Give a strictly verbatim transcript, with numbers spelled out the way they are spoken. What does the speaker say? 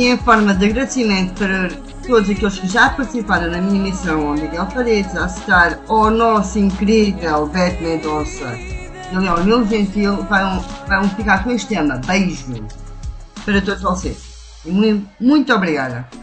E em forma de agradecimento para todos aqueles que já participaram na minha missão, ao Miguel Paredes, a citar ao nosso incrível Beto Mendonça e ao meu gentil, vão, vão ficar com este tema. Beijo para todos vocês. E muito, muito obrigada.